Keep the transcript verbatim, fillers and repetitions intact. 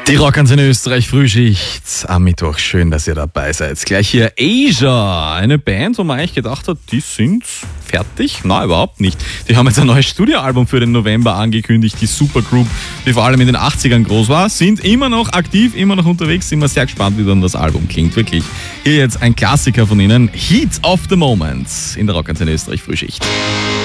Die Rockantenne Österreich Frühschicht am Mittwoch. Schön, dass ihr dabei seid. Gleich hier Asia, eine Band, wo man eigentlich gedacht hat, die sind fertig. Nein, überhaupt nicht. Die haben jetzt ein neues Studioalbum für den November angekündigt. Die Supergroup, die vor allem in den achtzigern groß war, sind immer noch aktiv, immer noch unterwegs. Sind wir sehr gespannt, wie dann das Album klingt. Wirklich. Hier jetzt ein Klassiker von ihnen. Heat of the Moment in der Rockantenne Österreich Frühschicht.